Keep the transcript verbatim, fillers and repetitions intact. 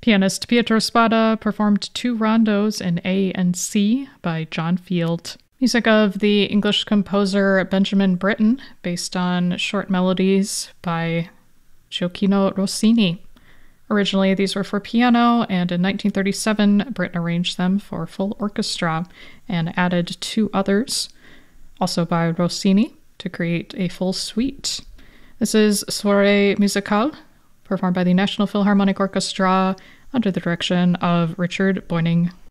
Pianist Pietro Spada performed two rondos in A and C by John Field. Music of the English composer Benjamin Britten, based on short melodies by Gioacchino Rossini. Originally, these were for piano, and in nineteen thirty-seven, Britten arranged them for full orchestra and added two others, also by Rossini, to create a full suite. This is Soirée Musicale, performed by the National Philharmonic Orchestra under the direction of Richard Boyning.